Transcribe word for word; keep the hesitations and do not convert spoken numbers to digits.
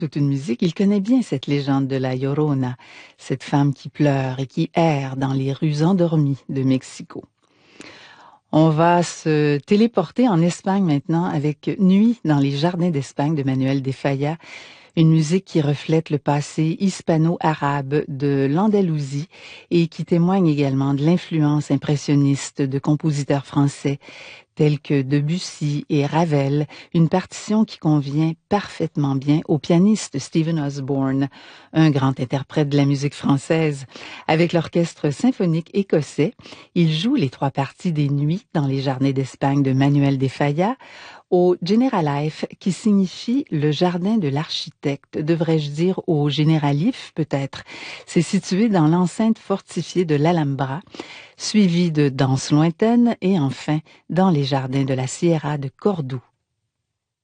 Toute une musique, il connaît bien cette légende de la Llorona, cette femme qui pleure et qui erre dans les rues endormies de Mexico. On va se téléporter en Espagne maintenant avec Nuit dans les jardins d'Espagne de Manuel de Falla, une musique qui reflète le passé hispano-arabe de l'Andalousie et qui témoigne également de l'influence impressionniste de compositeurs français tels que Debussy et Ravel, une partition qui convient parfaitement bien au pianiste Stephen Osborne, un grand interprète de la musique française. Avec l'orchestre symphonique écossais, il joue les trois parties des Nuits dans les jardins d'Espagne de Manuel de Falla, au Generalife, qui signifie le jardin de l'architecte, devrais-je dire au Generalif peut-être. C'est situé dans l'enceinte fortifiée de l'Alhambra, suivi de Danses lointaines et enfin dans les jardins de la Sierra de Cordoue.